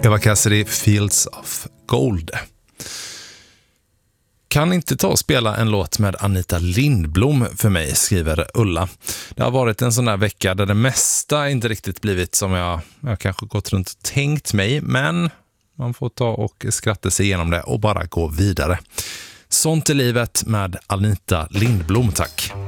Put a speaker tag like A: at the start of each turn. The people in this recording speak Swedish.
A: Eva Cassidy, Fields of Gold. Kan inte ta och spela en låt med Anita Lindblom för mig, skriver Ulla. Det har varit en sån här vecka där det mesta inte riktigt blivit som jag kanske gått runt och tänkt mig, men man får ta och skratta sig igenom det och bara gå vidare. Sånt är livet med Anita Lindblom, tack.